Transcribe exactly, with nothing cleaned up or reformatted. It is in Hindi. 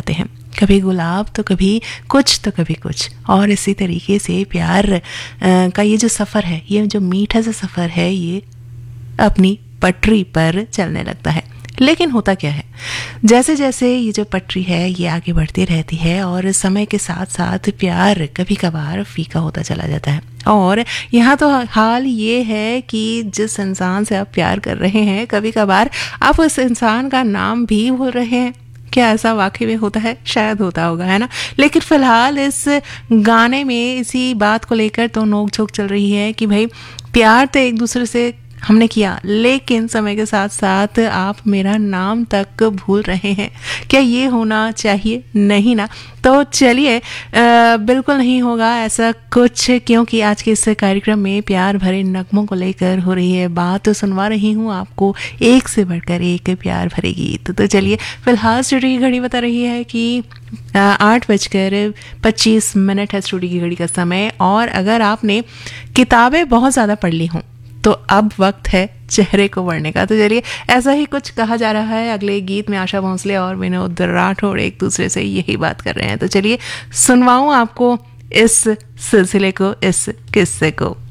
जाते हैं, कभी गुलाब तो कभी कुछ तो कभी कुछ। और इसी तरीके से प्यार आ, का ये जो सफ़र है, ये जो मीठा सा सफ़र है, ये अपनी पटरी पर चलने लगता है। लेकिन होता क्या है, जैसे जैसे ये जो पटरी है ये आगे बढ़ती रहती है और समय के साथ साथ प्यार कभी कभार फीका होता चला जाता है। और यहाँ तो हाल ये है कि जिस इंसान से आप प्यार कर रहे हैं, कभी कभार आप उस इंसान का नाम भी भूल रहे हैं। क्या ऐसा वाकई में होता है? शायद होता होगा, है ना। लेकिन फिलहाल इस गाने में इसी बात को लेकर तो नोक झोंक चल रही है कि भाई प्यार तो एक दूसरे से हमने किया, लेकिन समय के साथ साथ आप मेरा नाम तक भूल रहे हैं। क्या ये होना चाहिए? नहीं ना। तो चलिए, बिल्कुल नहीं होगा ऐसा कुछ, क्योंकि आज के इस कार्यक्रम में प्यार भरे नगमों को लेकर हो रही है बात। तो सुनवा रही हूँ आपको एक से बढ़कर एक प्यार भरे गीत। तो चलिए, फिलहाल स्टूडियो की घड़ी बता रही है कि आठ बजकर पच्चीस मिनट है स्टूडियो की घड़ी का समय। और अगर आपने किताबें बहुत ज़्यादा पढ़ ली हों तो अब वक्त है चेहरे को पढ़ने का। तो चलिए, ऐसा ही कुछ कहा जा रहा है। अगले गीत में आशा भोंसले और विनोद राठौड़ एक दूसरे से यही बात कर रहे हैं। तो चलिए, सुनवाऊं आपको इस सिलसिले को, इस किस्से को।